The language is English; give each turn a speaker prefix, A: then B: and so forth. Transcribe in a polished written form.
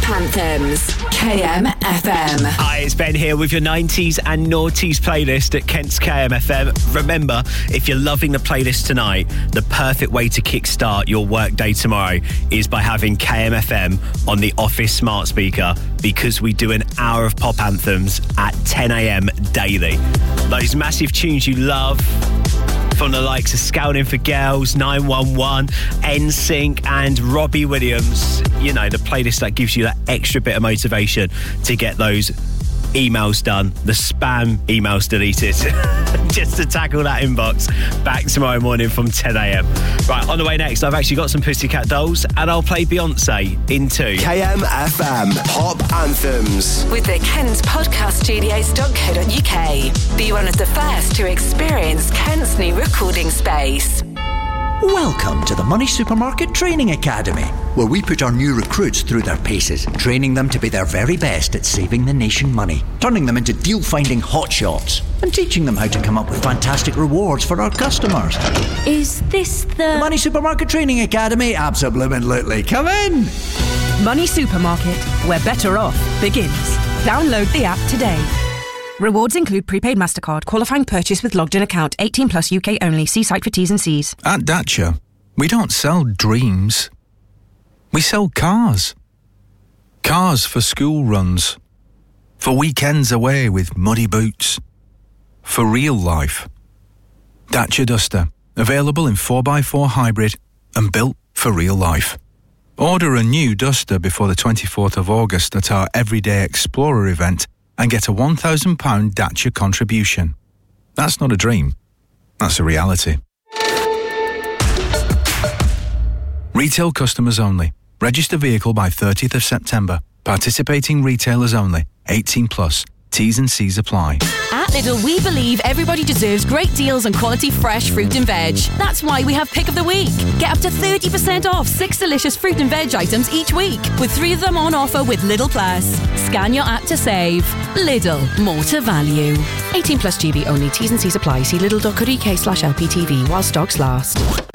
A: Pop Anthems. KMFM.
B: Hi, it's Ben here with your 90s and noughties playlist at Kent's KMFM. Remember, if you're loving the playlist tonight, the perfect way to kickstart your workday tomorrow is by having KMFM on the office smart speaker, because we do an hour of pop anthems at 10 a.m. daily. Those massive tunes you love, from the likes of Scouting for Girls, 911, NSYNC and Robbie Williams. You know, the playlist that gives you that extra bit of motivation to get those emails done, the spam emails deleted, just to tackle that inbox. Back tomorrow morning from 10 a.m. Right, on the way next, I've actually got some Pussycat Dolls and I'll play Beyonce in 2.
C: KMFM Pop Anthems.
A: With the KentPodcastStudios.co.uk. Be one of the first to experience Kent's new recording space.
D: Welcome to the Money Supermarket Training Academy, where we put our new recruits through their paces, training them to be their very best at saving the nation money, turning them into deal-finding hotshots, and teaching them how to come up with fantastic rewards for our customers.
E: Is this the
D: Money Supermarket Training Academy? Absolutely. Come in!
F: Money Supermarket, where better off begins. Download the app today. Rewards include prepaid MasterCard, qualifying purchase with logged-in account, 18 plus UK only. See site for T's and C's.
G: At Dacia, we don't sell dreams. We sell cars. Cars for school runs. For weekends away with muddy boots. For real life. Dacia Duster, available in 4x4 hybrid and built for real life. Order a new Duster before the 24th of August at our Everyday Explorer event and get a £1,000 Dacia contribution. That's not a dream. That's a reality. Retail customers only. Register vehicle by 30th of September. Participating retailers only. 18 plus. T's and C's apply.
H: At Lidl, we believe everybody deserves great deals on quality fresh fruit and veg. That's why we have Pick of the Week. Get up to 30% off 6 delicious fruit and veg items each week, with 3 of them on offer with Lidl Plus. Scan your app to save. Lidl, more to value. 18 plus GB only. T's and C's apply. See lidl.co.uk/LPTV while stocks last.